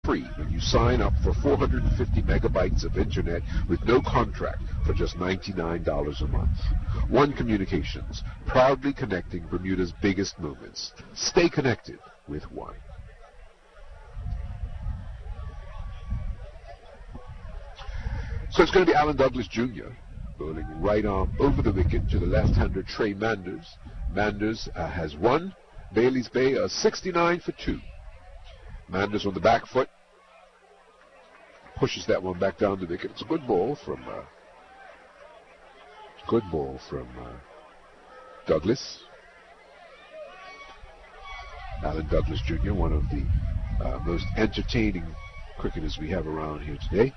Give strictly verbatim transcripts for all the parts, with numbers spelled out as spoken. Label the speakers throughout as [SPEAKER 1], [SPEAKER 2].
[SPEAKER 1] free when you sign up for four hundred fifty megabytes of internet with no contract for just ninety-nine dollars a month. One Communications, proudly connecting Bermuda's biggest moments. Stay connected with One. So it's going to be Alan Douglas Junior bowling right arm over the wicket to the left-hander Trey Manders. Manders uh, has won. Bailey's Bay a sixty-nine for two. Manders on the back foot pushes that one back down the wicket. It's a good ball from uh, good ball from uh, Douglas. Alan Douglas Junior, one of the uh, most entertaining cricketers we have around here today.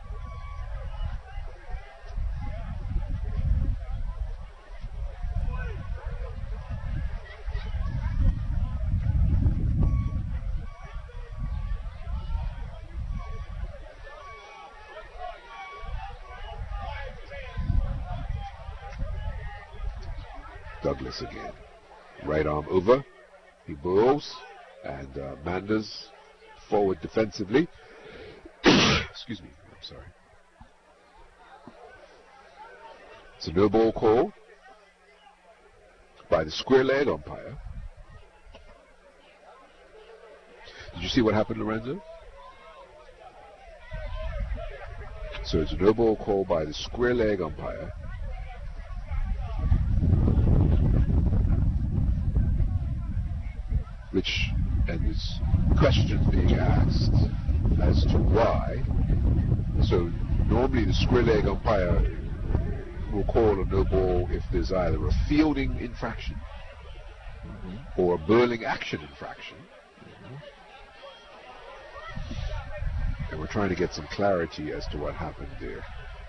[SPEAKER 1] Douglas again. Right arm over. He bowls. And uh, Manders forward defensively. Excuse me. I'm sorry. It's a no ball call by the square leg umpire. Did you see what happened, Lorenzo? So it's a no ball call by the square leg umpire. Which, and this question being asked as to why. So normally the square leg umpire will call a no ball if there's either a fielding infraction mm-hmm. or a bowling action infraction. Mm-hmm. And we're trying to get some clarity as to what happened there.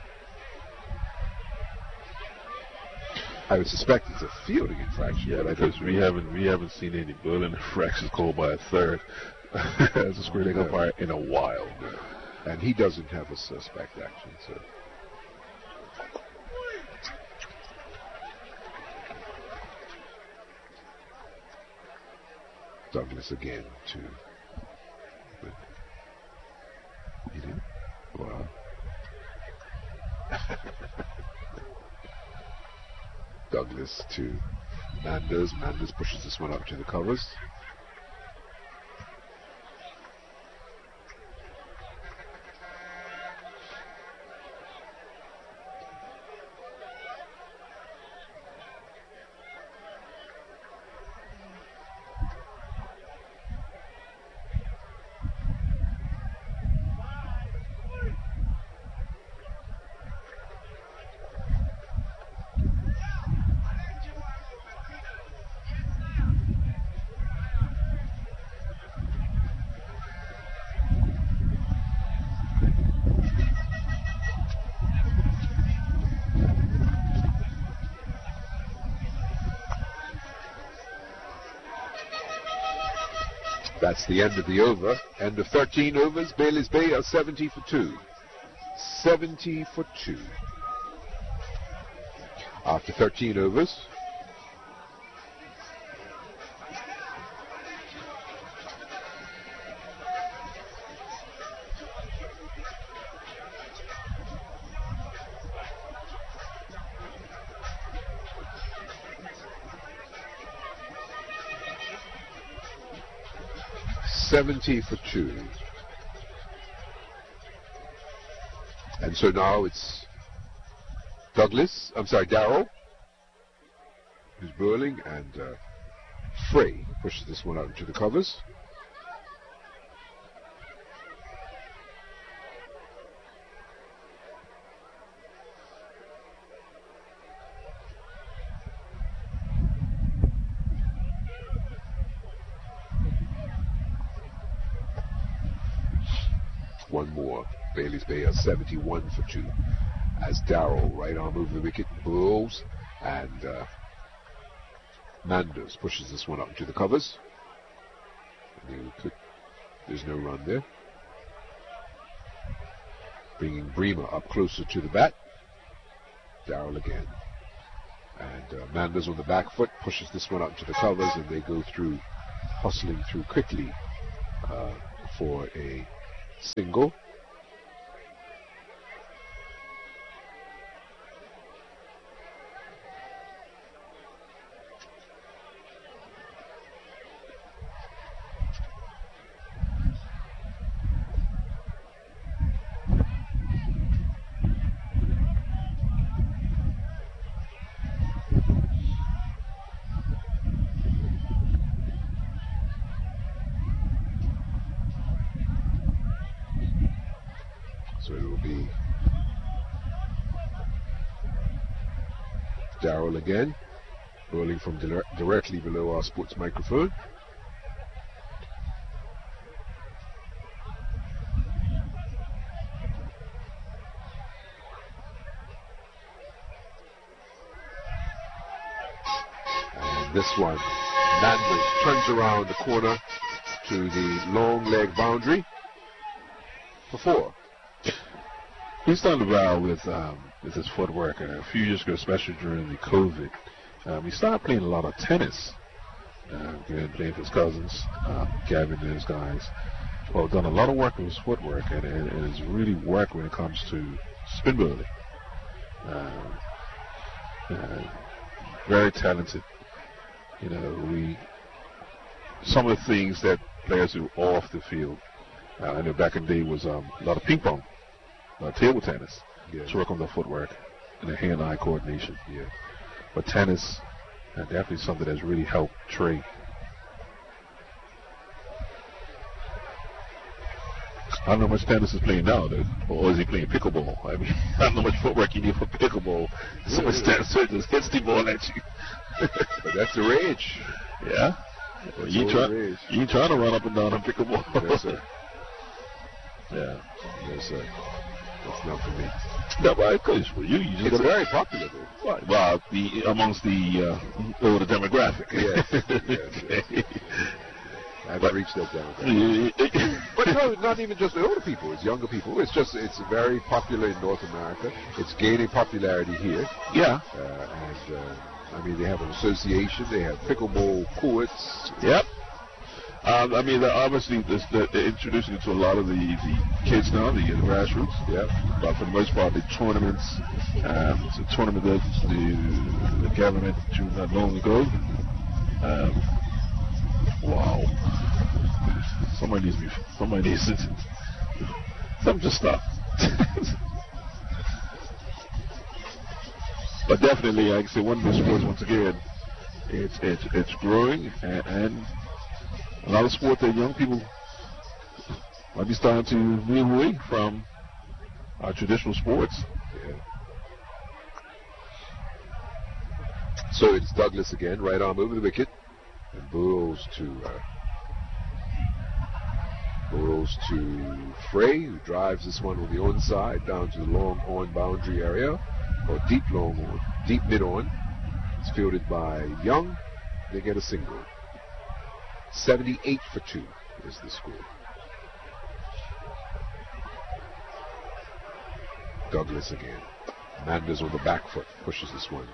[SPEAKER 1] I would suspect it's a fielding infraction.
[SPEAKER 2] Yeah,
[SPEAKER 1] but
[SPEAKER 2] because we haven't we haven't seen any bowling infractions called by a third as a square leg umpire in a while.
[SPEAKER 1] No. And he doesn't have a suspect action, so. Douglas again to. But he didn't. Wow. Douglas to Manders. Manders pushes this one up to the covers. That's the end of the over. End of thirteen overs. Bailey's Bay are seventy for two. seventy for two. After thirteen overs. seventy for two. And so now it's Douglas, I'm sorry, Darrell, who's bowling, and uh, Frey pushes this one out into the covers. One more. Bailey's Bay are seventy-one for two. As Darrell, right arm over the wicket, bowls, and uh, Manders pushes this one up into the covers. And could, there's no run there. Bringing Bremer up closer to the bat. Darrell again. And uh, Manders on the back foot pushes this one up into the covers, and they go through, hustling through quickly uh, for a single. So it will be Darrell again, rolling from dire directly below our sports microphone. And this one, Manders turns around the corner to the long leg boundary for four.
[SPEAKER 2] He's done well with um, with his footwork, and a few years ago, especially during the COVID, um, he started playing a lot of tennis. Uh, again, playing with his cousins, um, Gavin and his guys. Well, done a lot of work with his footwork, and, and, and it's really worked when it comes to spin bowling. Uh, uh, very talented. You know, we some of the things that players do off the field. Uh, I know back in the day was um, a lot of ping pong. Uh, table tennis, yeah. To work on the footwork and the hand-eye coordination.
[SPEAKER 1] Yeah.
[SPEAKER 2] But tennis, uh, definitely something that's really helped Trey. I don't know how much tennis is playing now, though. Or is he playing pickleball? I mean, I don't know how much footwork you need for pickleball. So much tennis, so it just hits the ball at you.
[SPEAKER 1] But that's the rage.
[SPEAKER 2] Yeah.
[SPEAKER 1] That's
[SPEAKER 2] you, try,
[SPEAKER 1] rage.
[SPEAKER 2] you ain't trying to run up and down on pickleball.
[SPEAKER 1] Yes, sir.
[SPEAKER 2] Yeah.
[SPEAKER 1] Yes, sir. That's not for me.
[SPEAKER 2] No, but it's for you. You just
[SPEAKER 1] it's
[SPEAKER 2] gotta,
[SPEAKER 1] very popular, though.
[SPEAKER 2] Right. Well, the amongst the uh, older demographic.
[SPEAKER 1] Yes. yes, yes. I haven't reached that demographic. But no, not even just the older people. It's younger people. It's just it's very popular in North America. It's gaining popularity here.
[SPEAKER 2] Yeah.
[SPEAKER 1] Uh, and uh, I mean, they have an association. They have pickleball courts.
[SPEAKER 2] Yep. Um, I mean, they're obviously, this, they're introducing it to a lot of the, the kids now, the, the grassroots.
[SPEAKER 1] Yeah.
[SPEAKER 2] But for the most part, the tournaments, um, it's a tournament that the, the government to not long ago. Um, wow. Somebody needs to be, somebody needs to, some just stop. But definitely, like I say, one of the sports, once again, it's, it's, it's growing, and, and a lot of sport that young people might be starting to move away from our traditional sports.
[SPEAKER 1] Yeah. So it's Douglas again, right arm over the wicket, and burrows to uh, burrows to Frey, who drives this one on the onside down to the long on boundary area, or deep long on, deep mid on. It's fielded by Young. They get a single. seventy-eight for two is the score. Douglas again. Manders on the back foot pushes this one.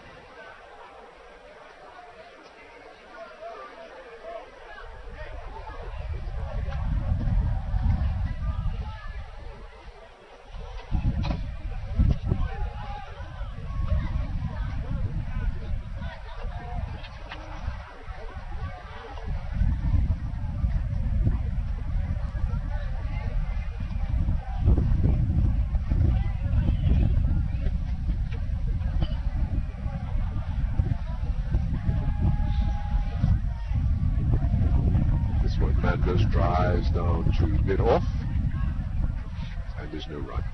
[SPEAKER 1] Manders drives down to mid off, and there's no run.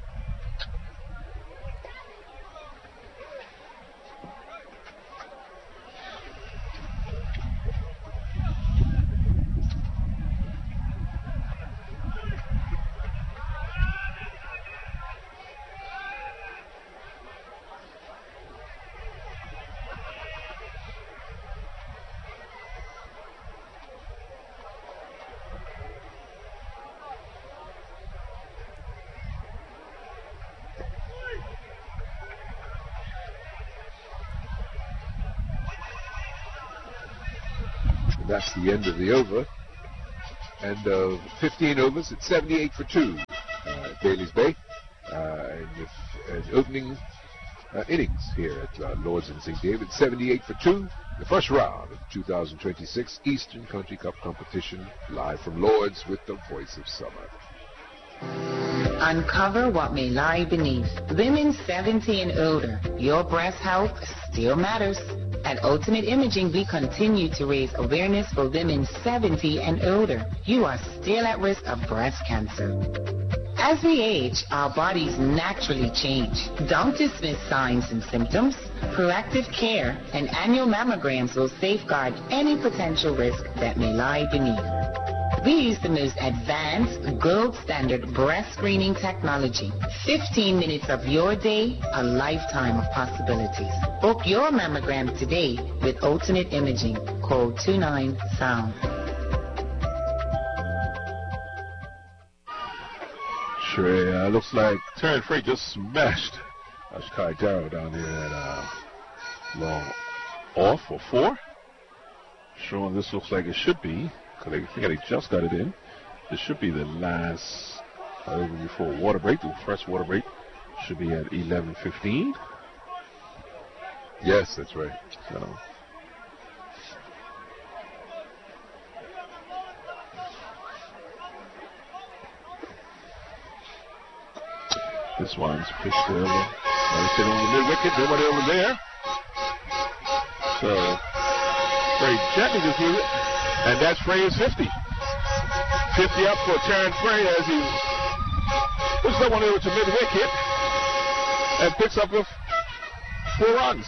[SPEAKER 1] That's the end of the over. end of fifteen overs. It's seventy-eight for two uh, at Bailey's Bay. Uh, and with an opening uh, innings here at uh, Lords in Saint David, seventy-eight for two. The first round of two thousand twenty-six Eastern Country Cup competition, live from Lords with the voice of summer.
[SPEAKER 3] Uncover what may lie beneath. Women seventy and older, your breast health still matters. At Ultimate Imaging, we continue to raise awareness for women seventy and older. You are still at risk of breast cancer. As we age, our bodies naturally change. Don't dismiss signs and symptoms. Proactive care and annual mammograms will safeguard any potential risk that may lie beneath. We use the most advanced, gold standard breast screening technology. fifteen minutes of your day, a lifetime of possibilities. Book your mammogram today with Ultimate Imaging. Call two nine sound.
[SPEAKER 2] Sure, uh, looks like Terran Freight just smashed Ashkai Darrow down here at uh, long off or four. Showing this looks like it should be, because I think they just got it in. This should be the last over before water break. The first water break should be at eleven fifteen.
[SPEAKER 1] Yes, that's right.
[SPEAKER 2] So. This one's pitched early. Nice hit on the mid wicket. Nobody over there. So, Frey gently just hit it. And that's Frey's fifty. fifty up for Terran Frey as he puts that one over to mid wicket and picks up with four runs.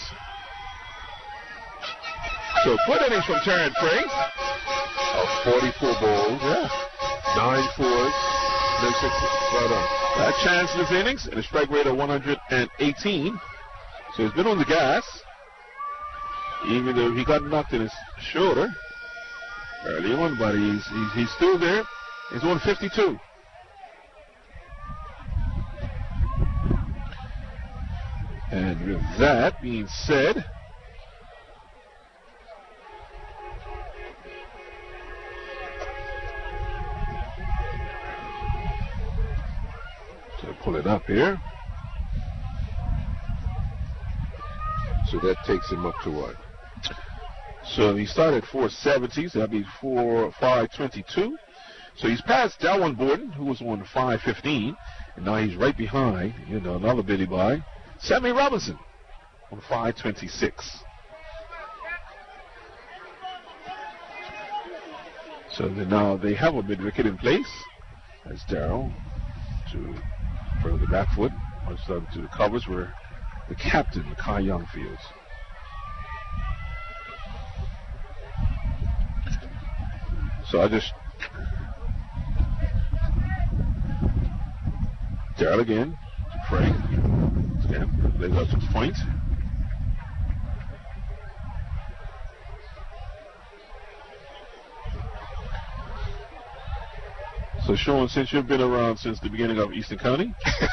[SPEAKER 2] So, good innings from Terran Frey.
[SPEAKER 1] Of forty-four balls.
[SPEAKER 2] Yeah.
[SPEAKER 1] Nine fours. No sixes. Right on.
[SPEAKER 2] A chance in his innings and a strike rate of one hundred eighteen. So he's been on the gas, even though he got knocked in his shoulder early on, but he's, he's, he's still there. He's on fifty-two. And with that being said, pull it up here.
[SPEAKER 1] So that takes him up to what?
[SPEAKER 2] So he started four seventy, so that'd be four five twenty-two. So he's passed Dalwin Borden, who was on five fifteen, and now he's right behind, you know, another Billy Boy, Sammy Robinson on five twenty-six. So then now they have a mid wicket in place. That's Darrell to further the back foot, once up to the covers where the captain, Kai Young, fields. So I just Darrell again, Frank, again, lays up to point. So, Sean, since you've been around since the beginning of Eastern County,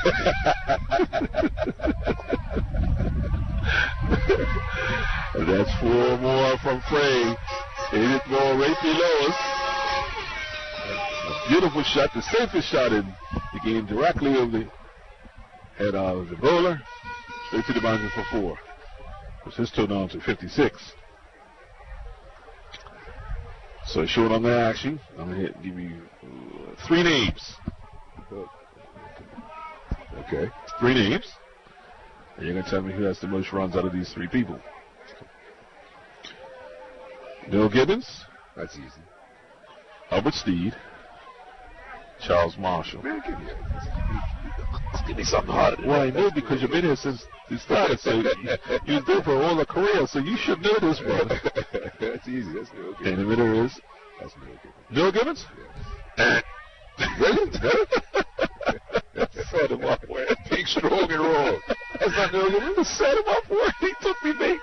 [SPEAKER 2] that's four more from Frey. Eight more right below us. A beautiful shot, the safest shot in the game, directly over the head of the bowler, straight to the boundary for four. Puts his total down to fifty-six. So, short on the action, I'm going to give you uh, three names.
[SPEAKER 1] Okay.
[SPEAKER 2] Three names. And you're going to tell me who has the most runs out of these three people. Bill Gibbons.
[SPEAKER 1] That's easy.
[SPEAKER 2] Albert Steed. Charles Marshall.
[SPEAKER 1] Man, give me,
[SPEAKER 2] give me something harder. Well, I know because you've been here since you started, so you, you've been for all the career, so you should know this one.
[SPEAKER 1] That's easy. That's Bill Gibbons.
[SPEAKER 2] And the winner is?
[SPEAKER 1] That's Bill Gibbons.
[SPEAKER 2] Bill Gibbons?
[SPEAKER 1] Yes. Really?
[SPEAKER 2] Set him up where?
[SPEAKER 1] Big, strong, and wrong.
[SPEAKER 2] That's not Bill Gibbons. Set him up where he took me big.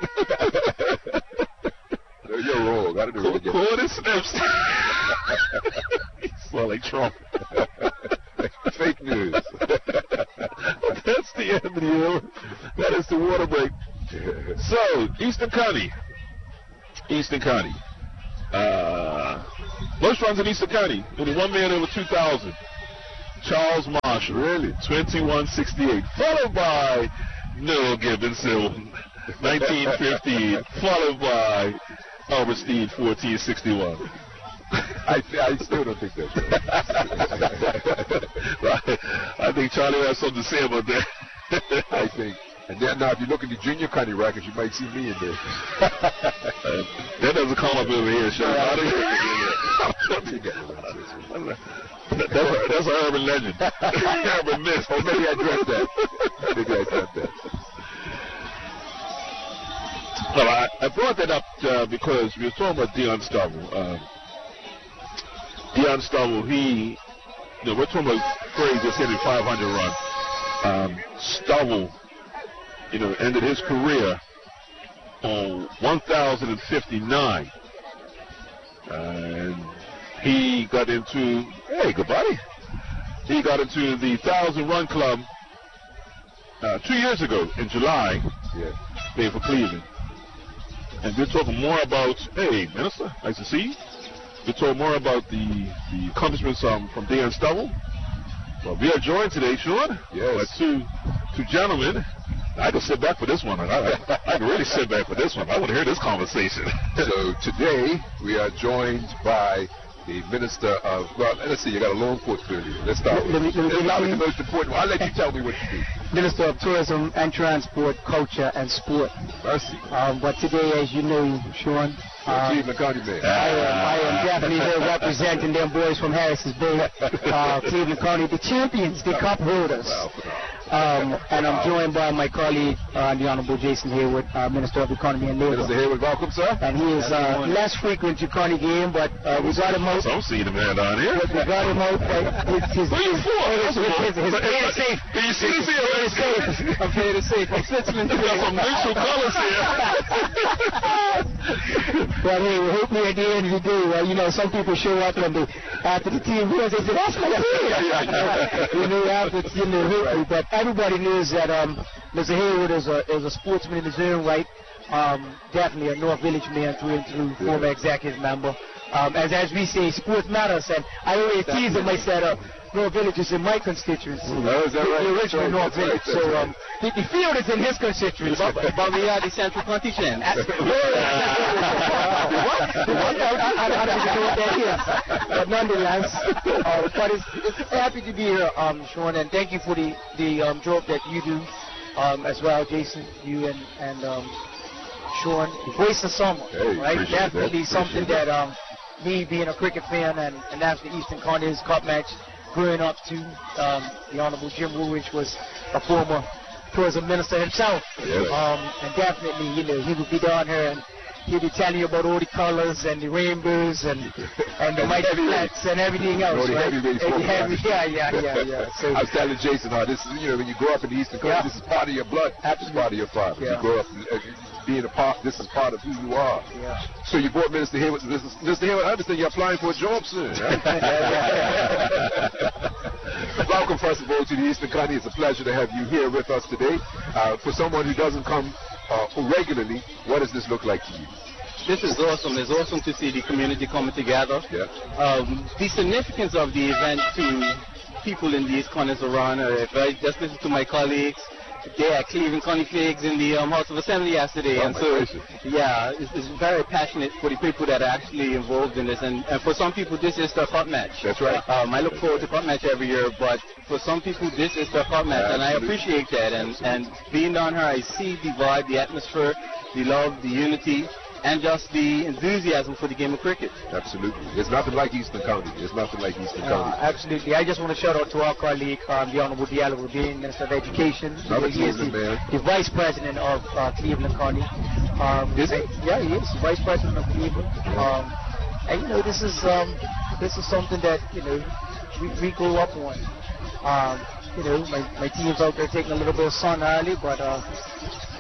[SPEAKER 1] No, you're wrong. I don't know what
[SPEAKER 2] Call it snips. You smell like Trump.
[SPEAKER 1] Fake news.
[SPEAKER 2] That's the end of the year. That is the water break. So, Eastern County. Eastern County. Uh, Most runs in Eastern County. Only one man over two thousand. Charles Marshall.
[SPEAKER 1] Really?
[SPEAKER 2] twenty-one sixty-eight. Followed by Noel Gibbonson, nineteen fifteen. Followed by Albert Steed, fourteen sixty-one.
[SPEAKER 1] I, I still don't think that's
[SPEAKER 2] right. I think Charlie has something to say about that.
[SPEAKER 1] I think. And then now, if you look at the junior county records, you might see me in there.
[SPEAKER 2] uh, that doesn't come up over here, Sean.
[SPEAKER 1] Yeah,
[SPEAKER 2] that's, a, that's an urban legend. Urban myth.
[SPEAKER 1] Oh, maybe I dreamt that. Maybe I dreamt that.
[SPEAKER 2] Well, I, I brought that up uh, because we were talking about Dion Stubble. Um, Dion Stubble, he, you know, we're talking about Craig just hitting five hundred runs. Um, Stubble, you know, ended his career on one thousand fifty-nine. Uh, and he got into, hey, good buddy. He got into the thousand run club uh, two years ago in July,
[SPEAKER 1] yeah,
[SPEAKER 2] playing for Cleveland. And we're talking more about, hey, Minister, nice to see you. We're talking more about the, the accomplishments um, from Dion Stubble. Well, we are joined today, Sean,
[SPEAKER 1] yes,
[SPEAKER 2] by two, two gentlemen. I can sit back for this one. I, I, I can really sit back for this one. I want to hear this conversation.
[SPEAKER 1] So today we are joined by the Minister of, well, let's see, you got a long portfolio. Let's start with,
[SPEAKER 4] let me, let me,
[SPEAKER 1] let's start
[SPEAKER 4] let me,
[SPEAKER 1] with the most important one. I'll let you tell me what you do.
[SPEAKER 4] Minister of Tourism and Transport, Culture and Sport.
[SPEAKER 1] Mercy.
[SPEAKER 4] Um, but today, as you know, Sean, um,
[SPEAKER 1] Cleveland County man.
[SPEAKER 4] I am, I am definitely here representing them boys from Harris's Bay, uh, Cleveland County, the champions, the cup holders. Um, and I'm joined by my colleague, uh, the Honorable Jason Hayward, uh, Minister of Economy and Labor.
[SPEAKER 1] Minister Hayward, welcome, sir.
[SPEAKER 4] And he is uh, less frequent to County game, but uh, we got him out.
[SPEAKER 2] I'm seeing the man down here.
[SPEAKER 4] We got him out. Uh, his, his,
[SPEAKER 2] What are you for?
[SPEAKER 4] his, his, his, his, his, safe.
[SPEAKER 2] Can you see this here?
[SPEAKER 4] I'm playing it safe. From Switzerland.
[SPEAKER 2] You got some neutral colors here.
[SPEAKER 4] Well, hey, we hope we at the end of the day, well, you know, some people show up and they, after the team wins, they say, that's my team. You know, after, you know, hopefully, but everybody knows that um, Mister Hayward is a, is a sportsman in his own right. Um, definitely a North Village man through and through, yeah, former executive member. Um, as, as we say, sports matters, and I always tease him, I said, uh, North Village is in my constituency.
[SPEAKER 1] Oh, is that right?
[SPEAKER 4] The original
[SPEAKER 1] right,
[SPEAKER 4] North Village.
[SPEAKER 1] Right,
[SPEAKER 4] so
[SPEAKER 1] right.
[SPEAKER 4] um, the, the field is in his constituency.
[SPEAKER 5] But, but we are the central county champs.
[SPEAKER 4] I, I, I don't know what that is. But nonetheless, uh, but it's, it's happy to be here, um, Sean, and thank you for the, the um, job that you do um, as well, Jason, you and, and um, Sean. The voice of summer,
[SPEAKER 1] hey,
[SPEAKER 4] right? Definitely
[SPEAKER 1] that,
[SPEAKER 4] something that, um, me being a cricket fan and, and that's the Eastern County's Cup match, growing up to um, the Honorable Jim Woolridge was a former tourism minister himself.
[SPEAKER 1] Yes.
[SPEAKER 4] Um, and definitely, you know, he would be down here and he'd be telling you about all the colors and the rainbows and and the mighty flats and everything else,
[SPEAKER 1] no, the
[SPEAKER 4] right?
[SPEAKER 1] heavyweights
[SPEAKER 4] And the heavy, yeah, yeah, yeah, yeah. So,
[SPEAKER 1] I was telling Jason how this is, you know, when you grow up in the Eastern Country,
[SPEAKER 4] Yeah.
[SPEAKER 1] this is part of your blood. This is part of your father.
[SPEAKER 4] Yeah.
[SPEAKER 1] You grow up uh, being a part, this is part of who you are.
[SPEAKER 4] yeah.
[SPEAKER 1] So you brought Minister Hayward. Mister Hayward, I understand you're applying for a job soon. Right? Welcome, first of all, to the Eastern County. It's a pleasure to have you here with us today. Uh, for someone who doesn't come uh, regularly, what does this look like to you?
[SPEAKER 5] This is awesome. It's awesome to see the community coming together.
[SPEAKER 1] Yeah.
[SPEAKER 5] Um, the significance of the event to people in these corners around, uh, if I just listen to my colleagues, they are Cleveland County Flags in the um, House of Assembly yesterday,
[SPEAKER 1] Oh,
[SPEAKER 5] and
[SPEAKER 1] my
[SPEAKER 5] so
[SPEAKER 1] gracious.
[SPEAKER 5] yeah, it's, it's very passionate for the people that are actually involved in this, and, and for some people this is their cup match.
[SPEAKER 1] That's right.
[SPEAKER 5] Um, I look forward to cup match every year, but for some people this is their cup match, and I
[SPEAKER 1] Absolutely.
[SPEAKER 5] appreciate that. And and being down here, I see the vibe, the atmosphere, the love, the unity, and just the enthusiasm for the game of cricket.
[SPEAKER 1] Absolutely. It's nothing like Eastern County. It's nothing like Eastern
[SPEAKER 4] Uh,
[SPEAKER 1] County.
[SPEAKER 4] absolutely. I just want to shout out to our colleague, um, the Honorable Diallo Rubin, Minister of Education.
[SPEAKER 1] Another
[SPEAKER 4] He is
[SPEAKER 1] Cleveland
[SPEAKER 4] the,
[SPEAKER 1] man.
[SPEAKER 4] the Vice President of uh, Cleveland County. Um,
[SPEAKER 1] Is he?
[SPEAKER 4] Yeah, he is Vice President of Cleveland. Um, and you know, this is um, this is something that you know we, we grew up on. Um, you know, my, my team's out there taking a little bit of sun early, but uh,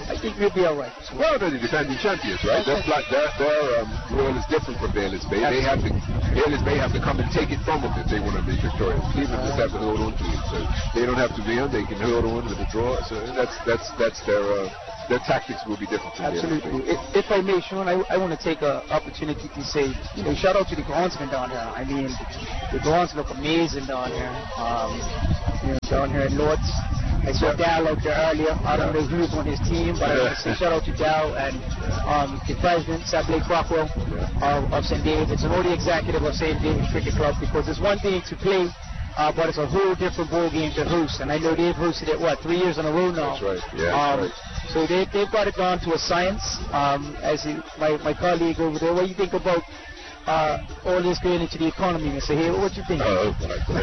[SPEAKER 4] I think we'll be all right. So.
[SPEAKER 1] Well, they're the defending champions, right? Their, their, their um, role is different from Bayless Bay. They have to, Bayless Bay have to come and take it from them if they want to be victorious. Cleveland just have to hold on to it. So they don't have to be on. They can hold on with the draw. So that's that's that's their uh, their tactics will be different from
[SPEAKER 4] Absolutely. If, if I may, Sean, I, I want to take an opportunity to say, you know, shout out to the groundsmen down here. I mean, the grounds look amazing down here. Um, you know, down here in Lords. I saw Dal out there earlier. I don't know who's on his team, but I want to say shout out to Dal and um, the president, Sir Blake Rockwell of, of Saint David's, and all the executive of Saint David's Cricket Club, because it's one thing to play, uh, but it's a whole different ball game to host. And I know they've hosted it, what, three years in a row now?
[SPEAKER 1] That's right. Yeah,
[SPEAKER 4] um,
[SPEAKER 1] that's right.
[SPEAKER 4] So they, they've got it down to a science. Um, as he, my, my colleague over there, what do you think about uh, all this going into the economy, Mister Hale? What do you think?
[SPEAKER 2] Oh,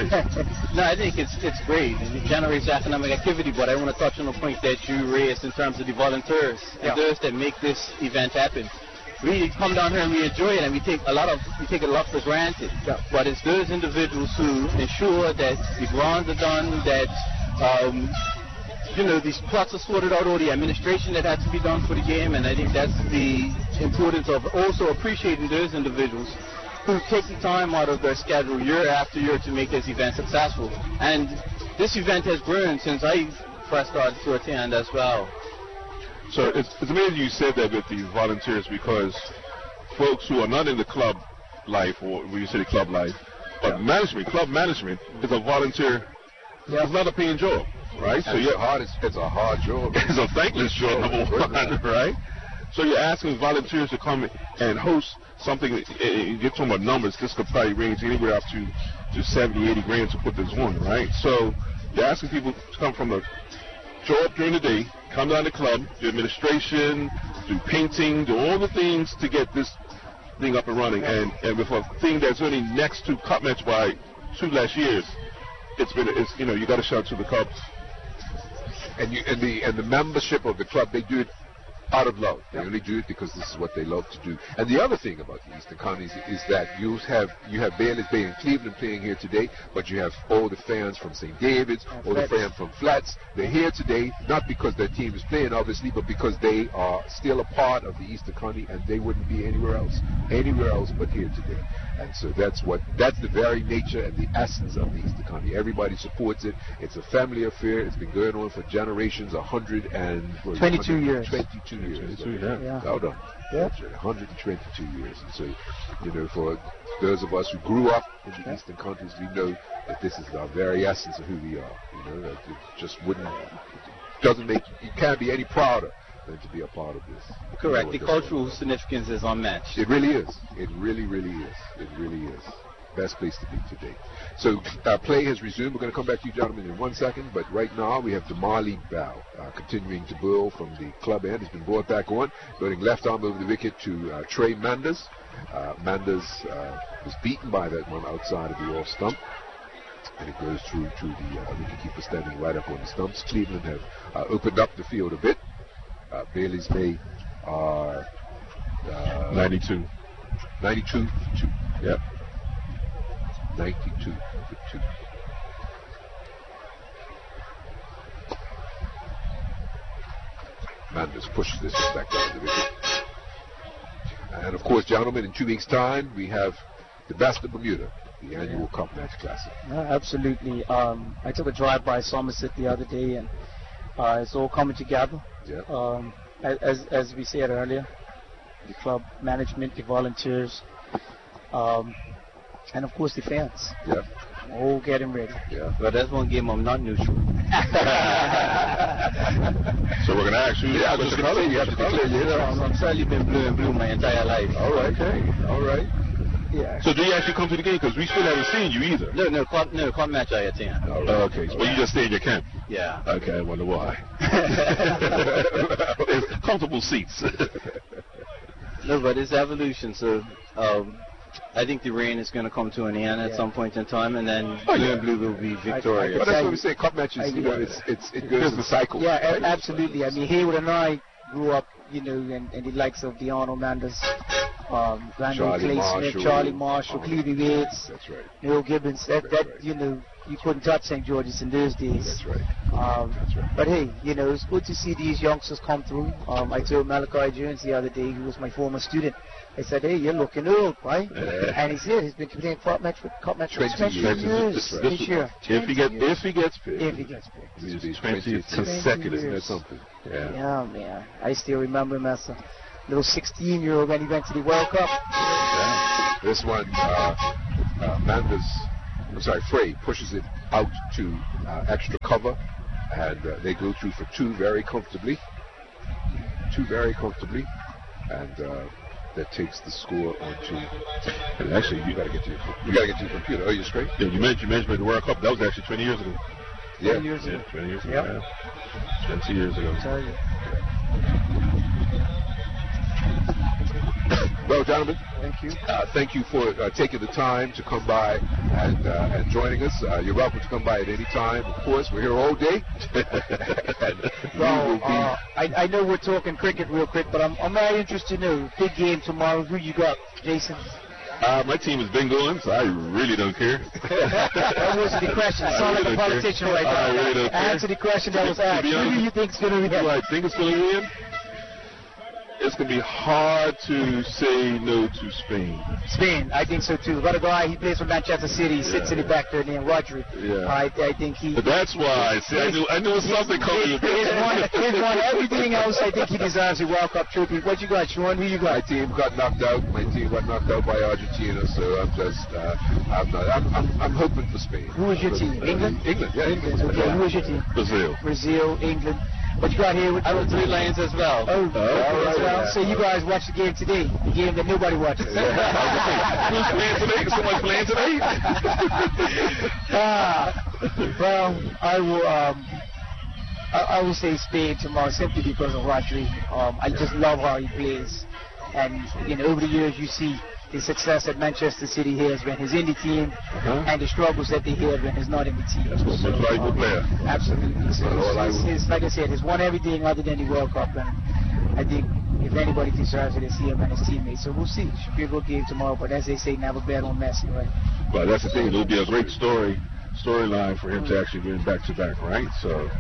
[SPEAKER 5] no, I think it's it's great, and it generates economic activity. But I want to touch on the point that you raised in terms of the volunteers and
[SPEAKER 4] Yeah.
[SPEAKER 5] those that make this event happen. We come down here and we enjoy it, and we take a lot of we take a lot for granted.
[SPEAKER 4] Yeah.
[SPEAKER 5] But it's those individuals who ensure that the grounds are done, that um, you know, these plots are sorted out, all the administration that has to be done for the game, and I think that's the importance of also appreciating those individuals who take the time out of their schedule year after year to make this event successful. And this event has grown since I first started to attend as well.
[SPEAKER 2] So it's, it's amazing you said that with the volunteers, because folks who are not in the club life, or when you say the club life, but
[SPEAKER 1] Yeah.
[SPEAKER 2] management, club management is a volunteer.
[SPEAKER 4] Yeah.
[SPEAKER 2] It's not a paying job, right?
[SPEAKER 1] So
[SPEAKER 2] So
[SPEAKER 1] it's
[SPEAKER 2] you're
[SPEAKER 1] a hard, it's, it's a hard job.
[SPEAKER 2] it's a thankless job, number one, right? So you're asking volunteers to come and host something. And you're talking about numbers. This could probably range anywhere up to, to seventy, eighty grand to put this on, right? So you're asking people to come from the show up during the day, come down to the club, do administration, do painting, do all the things to get this thing up and running. And, and with a thing that's only next to Cup Match by two last years, it's been, it's, you know, you got to shout to the Cubs.
[SPEAKER 1] And you and the and the membership of the club, they do it out of love. They only do it because this is what they love to do. And the other thing about the Eastern Counties is that you have you have Bayless Bay and Cleveland playing here today, but you have all the fans from Saint David's, all the fans from Flats. They're here today not because their team is playing, obviously, but because they are still a part of the Eastern County, and they wouldn't be anywhere else, anywhere else but here today. And so that's what that's the very nature and the essence of the Eastern County. Everybody supports it. It's a family affair. It's been going on for generations, a hundred and what,
[SPEAKER 4] twenty-two years.
[SPEAKER 1] Twenty-two years.
[SPEAKER 2] twenty-two, yeah.
[SPEAKER 4] Yeah.
[SPEAKER 1] Well done.
[SPEAKER 4] Yeah.
[SPEAKER 1] That's right, one hundred twenty-two years. And so, you know, for those of us who grew up in the
[SPEAKER 4] Yeah.
[SPEAKER 1] Eastern Counties, we know that this is our very essence of who we are. You know, that it just wouldn't, it doesn't make, you can't be any prouder than to be a part of this.
[SPEAKER 5] Correct.
[SPEAKER 1] You
[SPEAKER 5] The
[SPEAKER 1] know what
[SPEAKER 5] cultural
[SPEAKER 1] this
[SPEAKER 5] significance is unmatched.
[SPEAKER 1] is. It really is. It really, really is. It really is. Best place to be today. So uh, play has resumed. We're going to come back to you gentlemen in one second, but right now we have Damali Bow uh, continuing to bowl from the club end. He's been brought back on, loading left arm over the wicket to uh, Trey Manders. Uh, Manders uh, was beaten by that one outside of the off stump, and it goes through to the uh, wicketkeeper standing right up on the stumps. Cleveland have uh, opened up the field a bit. Uh, Bayless Bay are uh,
[SPEAKER 2] ninety-two.
[SPEAKER 1] ninety-two for two.
[SPEAKER 2] Yep.
[SPEAKER 1] ninety-two for two. Manders pushes this one back down the wicket. And of course, gentlemen, in two weeks' time, we have the Best of Bermuda, the annual Cup Match Classic.
[SPEAKER 4] No, absolutely. Um, I took a drive by Somerset the other day, and uh, it's all coming together.
[SPEAKER 1] Yeah.
[SPEAKER 4] Um, as as we said earlier, the club management, the volunteers, um, and of course the fans,
[SPEAKER 1] Yeah.
[SPEAKER 4] all getting ready.
[SPEAKER 1] Yeah.
[SPEAKER 5] But that's one game I'm not neutral.
[SPEAKER 2] So we're going to ask you.
[SPEAKER 1] Yeah, I was just going to say, you have to declare your
[SPEAKER 5] I'm, I'm certainly been blue and blue my entire life.
[SPEAKER 1] All right. Okay. All right.
[SPEAKER 4] Yeah.
[SPEAKER 2] So do you actually come to the game? Because we still haven't seen you either.
[SPEAKER 5] No, no, club, no, club match I attend.
[SPEAKER 1] All right.
[SPEAKER 2] Oh, okay. So you just stay in your camp.
[SPEAKER 5] Yeah.
[SPEAKER 2] Okay, I wonder why. There's comfortable seats.
[SPEAKER 5] No, but it's evolution. So um, I think the rain is going to come to an end at
[SPEAKER 4] Yeah.
[SPEAKER 5] some point in time, and then
[SPEAKER 2] Oh,
[SPEAKER 5] blue
[SPEAKER 2] yeah.
[SPEAKER 5] and blue will be
[SPEAKER 1] But
[SPEAKER 5] victorious.
[SPEAKER 1] that's what we say. Cup matches, you know, it's it's it goes in cycles.
[SPEAKER 4] Yeah, a- absolutely. I mean, Hayward and I grew up, you know, and, and the likes of the Arnold Manders, um, Randall
[SPEAKER 1] Charlie
[SPEAKER 4] Clay
[SPEAKER 1] Marshall,
[SPEAKER 4] Smith, Charlie Marshall,
[SPEAKER 1] um,
[SPEAKER 4] Clevie Yates,
[SPEAKER 1] That's right.
[SPEAKER 4] Neil Gibbons. That,
[SPEAKER 1] That's
[SPEAKER 4] that
[SPEAKER 1] right.
[SPEAKER 4] you know, you couldn't touch Saint George's in those days.
[SPEAKER 1] That's right.
[SPEAKER 4] Um,
[SPEAKER 1] That's right.
[SPEAKER 4] But hey, you know, it's good to see these youngsters come through. Um, I told Malachi Jones the other day, who was my former student, I said, hey, you're looking old, right?
[SPEAKER 1] Yeah.
[SPEAKER 4] And he said he's been playing cup match for cup match for
[SPEAKER 1] twenty
[SPEAKER 4] twenty
[SPEAKER 1] years.
[SPEAKER 4] years
[SPEAKER 1] That's right.
[SPEAKER 4] this year.
[SPEAKER 2] If he gets if he gets picked,
[SPEAKER 4] If he gets picked.
[SPEAKER 1] This is
[SPEAKER 2] twenty
[SPEAKER 1] twenty
[SPEAKER 2] consecutive.
[SPEAKER 1] Isn't that
[SPEAKER 4] years.
[SPEAKER 1] something? Yeah.
[SPEAKER 4] Yeah, man. I still remember him as a little sixteen-year-old when he went to the World Cup.
[SPEAKER 1] Yeah. This one, uh, uh, Manders, I'm sorry, Frey pushes it out to uh, extra cover, and uh, they go through for two very comfortably. Two very comfortably, and uh, that takes the score onto.
[SPEAKER 2] And actually,
[SPEAKER 1] You
[SPEAKER 2] you,
[SPEAKER 1] gotta get to your, you gotta get to your computer. Oh, you're straight.
[SPEAKER 2] yeah, you mentioned you mentioned the World Cup. That was actually twenty years ago.
[SPEAKER 1] Yeah.
[SPEAKER 4] twenty years ago.
[SPEAKER 2] Yeah, twenty years ago.
[SPEAKER 4] Yep.
[SPEAKER 2] Yeah. twenty years ago.
[SPEAKER 4] Tell you.
[SPEAKER 1] Well, gentlemen,
[SPEAKER 4] Thank you.
[SPEAKER 1] uh, thank you for uh, taking the time to come by and uh, and joining us. Uh, you're welcome to come by at any time. Of course, we're here all day. And we will
[SPEAKER 4] Well,
[SPEAKER 1] be.
[SPEAKER 4] uh, I, I know we're talking cricket real quick, but I'm, I'm very interested to know, big game tomorrow, who you got, Jason?
[SPEAKER 2] Uh, my team has been going, so I really don't care.
[SPEAKER 4] That wasn't the question. You sound like a politician right now.
[SPEAKER 2] I really don't care.
[SPEAKER 4] Answer the question that was
[SPEAKER 2] To
[SPEAKER 4] asked.
[SPEAKER 2] be
[SPEAKER 4] Who do
[SPEAKER 2] honest-
[SPEAKER 4] you think's going to win?
[SPEAKER 2] Do I think it's going to win? It's going to be hard to say no to Spain.
[SPEAKER 4] Spain, I think so too. Got a guy, he plays for Manchester City, he sits in the back there named Rodri.
[SPEAKER 2] Yeah.
[SPEAKER 4] I, I think he...
[SPEAKER 2] But that's why, see, I knew, I knew something coming.
[SPEAKER 4] He's won, he's won everything else. I think he deserves a World Cup trophy. What you got, Sean? Who you
[SPEAKER 1] My
[SPEAKER 4] got?
[SPEAKER 1] team got knocked out. My team got knocked out by Argentina, so I'm just, uh, I'm not, I'm, I'm, I'm hoping for Spain.
[SPEAKER 4] Who is your team? England?
[SPEAKER 1] England, yeah.
[SPEAKER 4] England. Okay, who is your team?
[SPEAKER 2] Brazil.
[SPEAKER 4] Brazil, England. What you got here? With
[SPEAKER 5] I was Three Lions as well.
[SPEAKER 4] Oh,
[SPEAKER 1] all
[SPEAKER 4] as
[SPEAKER 1] right,
[SPEAKER 4] well.
[SPEAKER 1] yeah.
[SPEAKER 4] So you guys watch the game today, the game that nobody watches.
[SPEAKER 2] Who's playing today? Is someone playing today?
[SPEAKER 4] Ah, well, I will. Um, I, I will say Spain tomorrow simply because of Rodri. Um, I just love how he plays, and you know, over the years you see the success that Manchester City has when he's in the team,
[SPEAKER 2] Uh-huh.
[SPEAKER 4] and the struggles that they have when he's not in the team.
[SPEAKER 2] That's what most valuable player.
[SPEAKER 4] Absolutely. So
[SPEAKER 1] Well, I
[SPEAKER 4] he's,
[SPEAKER 1] will-
[SPEAKER 4] he's, like I said, he's won everything other than the World Cup, and I think if anybody deserves it, it's him and his teammates. So we'll see. Should be a good game tomorrow, but as they say, never bet on Messi, right?
[SPEAKER 2] But that's the thing. It'll be a great story, storyline for him to actually win back to back, right? So,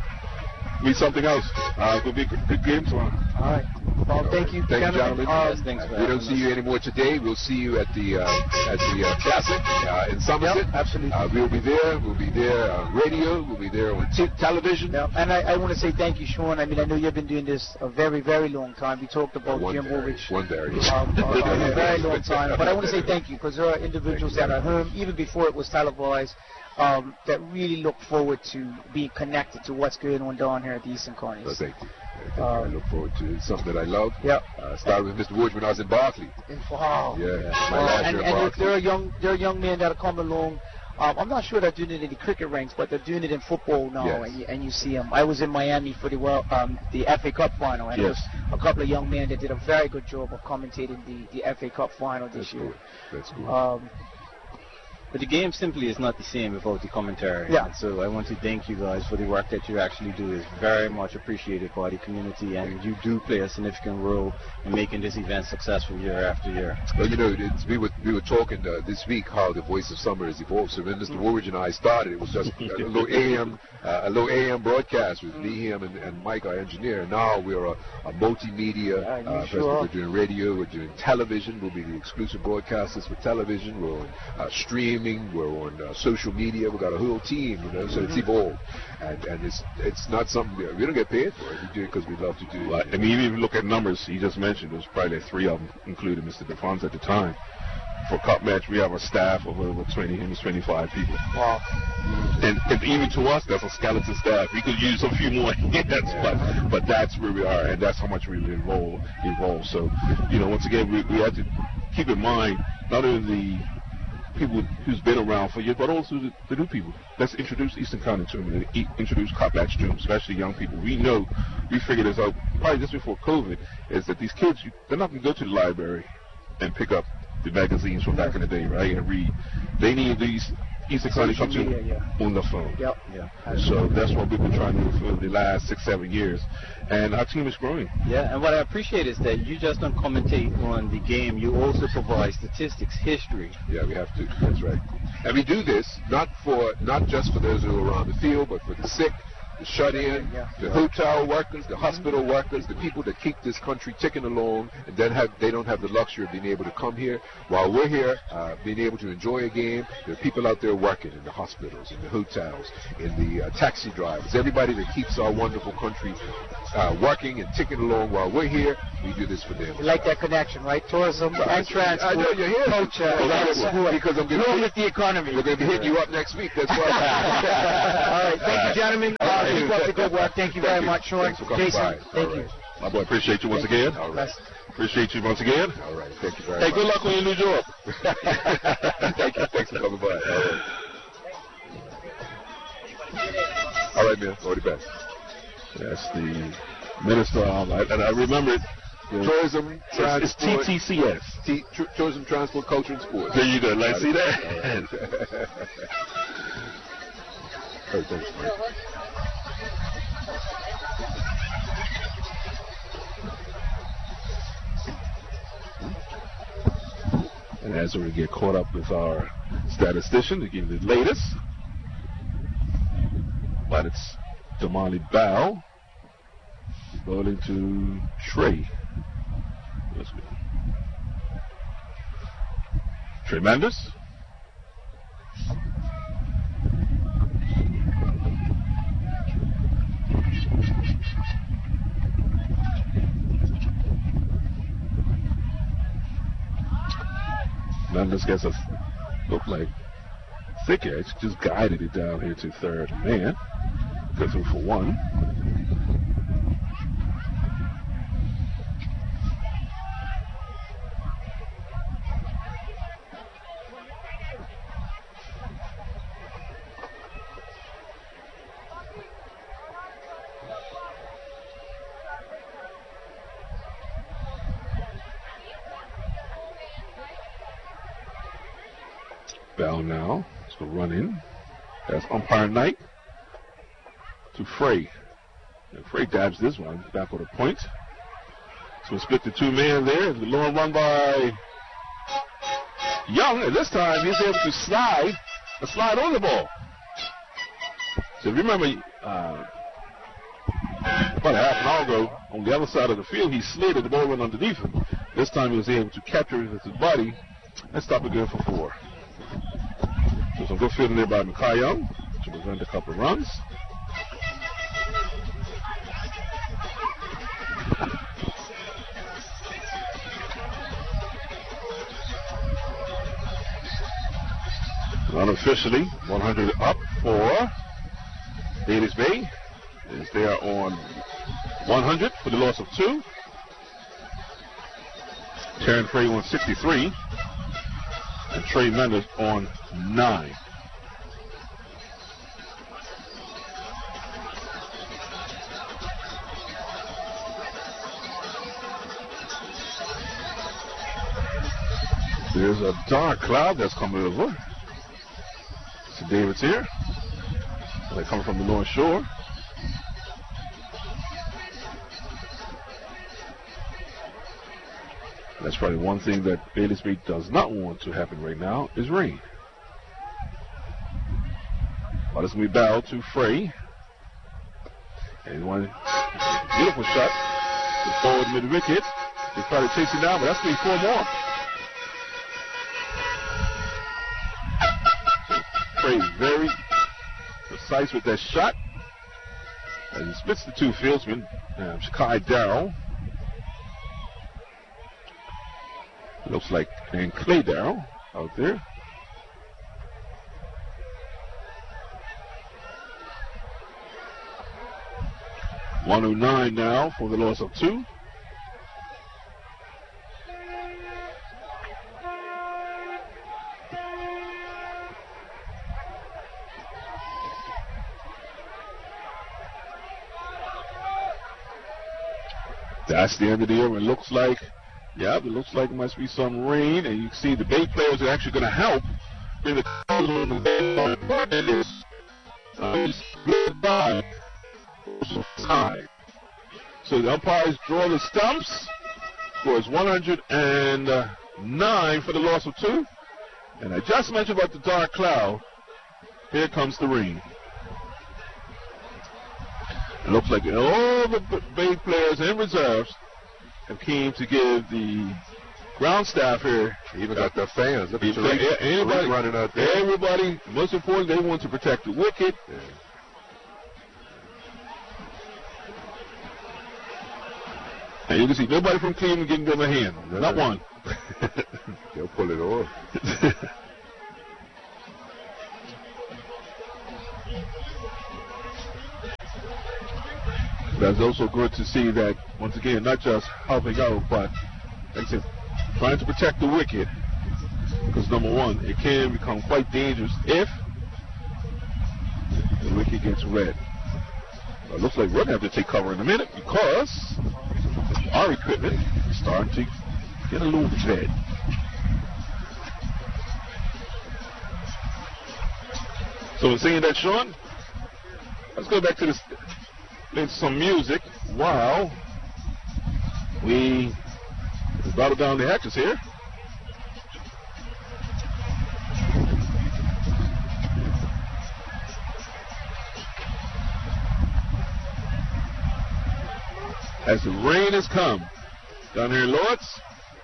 [SPEAKER 2] be something else. Uh, it'll be a good, good game tomorrow.
[SPEAKER 4] All right. Well, thank you,
[SPEAKER 1] Thank you, gentlemen.
[SPEAKER 4] Um,
[SPEAKER 5] Yes, thanks for
[SPEAKER 1] We don't
[SPEAKER 5] having
[SPEAKER 1] see you anymore today. We'll see you at the uh, at the uh, Classic uh, in Somerset.
[SPEAKER 4] Yep, absolutely.
[SPEAKER 1] Uh, we'll be there. We'll be there on radio. We'll be there on t- television.
[SPEAKER 4] Yeah, and I, I want to say thank you, Sean. I mean, I know you've been doing this a very, very long time. We talked about
[SPEAKER 1] One
[SPEAKER 4] Jim
[SPEAKER 1] very,
[SPEAKER 4] Woolwich.
[SPEAKER 1] one very.
[SPEAKER 4] Um, uh, a very long time. But I want to say thank you because there are individuals that are home, even before it was televised, um, that really look forward to being connected to what's going on down here at the Eastern
[SPEAKER 1] So
[SPEAKER 4] Corners.
[SPEAKER 1] thank you. Thank you. I look forward to it. It's something that I love.
[SPEAKER 4] Yep.
[SPEAKER 1] Uh, started with Mister Woods when I was in Barclay.
[SPEAKER 4] Wow.
[SPEAKER 1] Yeah, my
[SPEAKER 4] Uh,
[SPEAKER 1] last
[SPEAKER 4] and
[SPEAKER 1] year at
[SPEAKER 4] and
[SPEAKER 1] Barclay.
[SPEAKER 4] there are young, there are young men that are coming along. Um, I'm not sure they're doing it in the cricket ranks, but they're doing it in football now,
[SPEAKER 1] Yes.
[SPEAKER 4] and, you, and you see them. I was in Miami for the World, um, the F A Cup final, and
[SPEAKER 2] Yes.
[SPEAKER 4] there was a couple of young men that did a very good job of commentating the, the F A Cup final this
[SPEAKER 1] That's
[SPEAKER 4] year.
[SPEAKER 1] good. That's good.
[SPEAKER 4] Um,
[SPEAKER 5] But the game simply is not the same without the commentary.
[SPEAKER 4] Yeah.
[SPEAKER 5] And so I want to thank you guys for the work that you actually do. It's very much appreciated by the community, and you do play a significant role in making this event successful year after year.
[SPEAKER 1] Well, you know, it's, we were we were talking uh, this week how the Voice of Summer has evolved. So when Mister Woolridge and I started, it was just a little A M, uh, a little A M broadcast with me, him, and, and Mike, our engineer. Now we're a, a multimedia.
[SPEAKER 4] Yeah, you
[SPEAKER 1] Uh,
[SPEAKER 4] sure
[SPEAKER 1] president.
[SPEAKER 4] are.
[SPEAKER 1] We're doing radio. We're doing television. We'll be the exclusive broadcasters for television. We're on uh, streaming. We're on uh, social media. We've got a whole team. You know, so it's evolved, and and it's it's not something we, we don't get paid for it. We do it because we love to do it.
[SPEAKER 2] Like, I mean, even if you look at numbers, he just mentioned there's probably three of them, including Mister DeFons at the time. For Cup Match, we have a staff of over twenty, almost twenty-five people.
[SPEAKER 4] wow.
[SPEAKER 2] And, and even to us, that's a skeleton staff. We could use a few more hands, but but that's where we are, and that's how much we've evolved. evolved. So, you know, once again, we, we have to keep in mind not only the people who's been around for years, but also the, the new people. Let's introduce Eastern County to them, and e- introduce Cup Match to them, especially young people. We know, we figured this out probably just before COVID, is that these kids, you, they're not going to go to the library and pick up the magazines from back in the day, right, and read. They need these East County
[SPEAKER 4] Social
[SPEAKER 2] comes
[SPEAKER 4] media,
[SPEAKER 2] in
[SPEAKER 4] yeah.
[SPEAKER 2] on the phone.
[SPEAKER 4] Yep.
[SPEAKER 5] Yeah.
[SPEAKER 2] So that's what we've been trying to do for the last six, seven years. And our team is growing.
[SPEAKER 5] Yeah, and what I appreciate is that you just don't commentate on the game. You also provide statistics, history.
[SPEAKER 1] Yeah, we have to. That's right. And we do this not for not just for those who are around the field, but for the sick, the shut-in,
[SPEAKER 4] Yeah.
[SPEAKER 1] the hotel workers, the hospital workers, the people that keep this country ticking along, and then have they don't have the luxury of being able to come here. While we're here, uh, being able to enjoy a game, there are people out there working in the hospitals, in the hotels, in the uh, taxi drivers, everybody that keeps our wonderful country uh, working and ticking along while we're here. We do this for them.
[SPEAKER 4] You like that connection, right? Tourism and transport,
[SPEAKER 1] I know you're here.
[SPEAKER 4] culture,
[SPEAKER 1] Well,
[SPEAKER 4] and
[SPEAKER 1] that's
[SPEAKER 4] support.
[SPEAKER 1] because I'm going
[SPEAKER 4] Growing
[SPEAKER 1] to
[SPEAKER 4] with the economy.
[SPEAKER 1] we're going to be hitting you up next week. That's why.
[SPEAKER 4] All right, thank you, gentlemen. Uh, keep up the good work. Thank you very
[SPEAKER 1] Thank you.
[SPEAKER 4] much, Sean.
[SPEAKER 1] Thanks for coming
[SPEAKER 4] Jason,
[SPEAKER 1] by.
[SPEAKER 4] thank
[SPEAKER 1] All
[SPEAKER 4] you.
[SPEAKER 1] right.
[SPEAKER 2] My boy, appreciate you once again.
[SPEAKER 1] All right.
[SPEAKER 2] Appreciate you once again.
[SPEAKER 1] All right. Thank you very
[SPEAKER 2] Hey,
[SPEAKER 1] much.
[SPEAKER 2] good luck on your new job.
[SPEAKER 1] Thank you. Thanks for coming by. All right. All right, man. All the best.
[SPEAKER 2] That's the minister. Um, I, and I remember it. the-
[SPEAKER 1] Tourism,
[SPEAKER 2] It's, it's
[SPEAKER 1] transport.
[SPEAKER 2] T T C S.
[SPEAKER 1] T- tr- tourism, transport, culture, and sports.
[SPEAKER 2] There you go. Like, see that?
[SPEAKER 1] Hey, thanks, man.
[SPEAKER 2] And as we get caught up with our statistician to give you the latest, but it's Damali Bow bowling to Trey. Let's go. Tremendous. Mendes gets a look like thick edge, just guided it down here to third man. Go through for one. Bell now. Let's go run in. That's umpire Knight to Frey. And Frey dabs this one back on the point. So we split the two men there. The long run by Young. And this time he's able to slide a slide on the ball. So if you remember uh, about a half an hour ago on the other side of the field, he slid and the ball went underneath him. This time he was able to capture it with his body and stop it good for four. So some good fielding there by Makai Young to prevent a couple of runs. Unofficially, one hundred up for Davis Bay as they are on one hundred for the loss of two. Terran Frey on sixty-three. And Trey Mendes on nine. There's a dark cloud that's coming over. So David's here. They're coming from the North Shore. That's probably one thing that Bailey's Bay does not want to happen right now is rain. But it's going to be Bell to Frey. And one beautiful shot to forward mid wicket. They try to chase it down, but that's going to be four more. So Frey very precise with that shot. As he splits the two fieldsmen, uh, Shakai Darrow. Looks like and Clay Darrow out there. one oh nine now for the loss of two. That's the end of the year. It looks like, yeah, it looks like it must be some rain, and you can see the Bay players are actually going to help bring the calls on the uh, high. So the umpires draw the stumps. Scores one hundred nine for the loss of two. And I just mentioned about the dark cloud. Here comes the rain. It looks like all the base players and reserves have came to give the ground staff here.
[SPEAKER 1] Even got their fans. Look at the
[SPEAKER 2] Tariq, everybody
[SPEAKER 1] Tariq running out there.
[SPEAKER 2] Everybody, most important, they want to protect the wicket.
[SPEAKER 1] Yeah.
[SPEAKER 2] And you can see nobody from Cleveland getting them a hand.
[SPEAKER 1] No,
[SPEAKER 2] Not
[SPEAKER 1] no.
[SPEAKER 2] one.
[SPEAKER 1] They'll pull it off.
[SPEAKER 2] That's also good to see that, once again, not just helping out, but, like I said, trying to protect the wicket. Because, number one, it can become quite dangerous if the wicket gets red. Well, it looks like we're going to have to take cover in a minute because our equipment is starting to get a little red. So, in saying that, Sean, let's go back to this. Play some music while we battle down the hatches here. As the rain has come down here in Lords.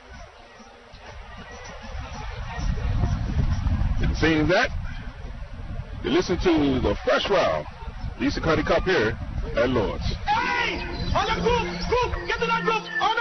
[SPEAKER 2] And saying that, you listen to the Fresh Wow Lisa Cuddy Cup here at Lords.
[SPEAKER 6] Hey! On the group! Group! Get to that group!